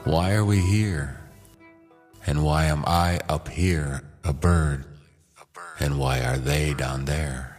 Why are we here? And why am I up here, a bird? And why are they down there?